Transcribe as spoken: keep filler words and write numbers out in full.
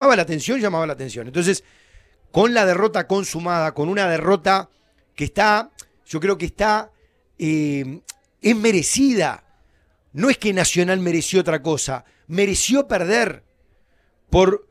llamaba la atención, llamaba la atención. Entonces, con la derrota consumada, con una derrota que está, yo creo que está, eh, es merecida. No es que Nacional mereció otra cosa, mereció perder por